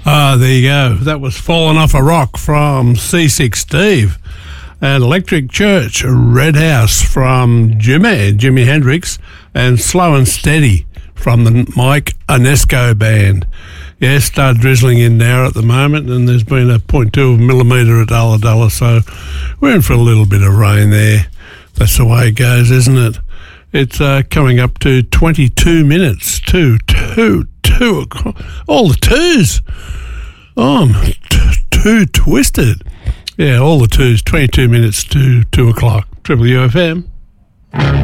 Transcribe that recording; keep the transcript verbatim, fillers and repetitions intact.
Ah, there you go. That was Falling Off a Rock from C six Steve. And Electric Church, Red House from Jimmy, Jimi Hendrix, and Slow and Steady from the Mike Onesco Band. Yeah, start drizzling in now at the moment, and there's been a zero point two millimetre at Ulladulla, so we're in for a little bit of rain there. That's the way it goes, isn't it? It's uh, coming up to twenty-two minutes to two, two o'clock. All the twos. Oh, I'm t- too twisted. Yeah, all the twos, twenty-two minutes to two o'clock. Triple U F M.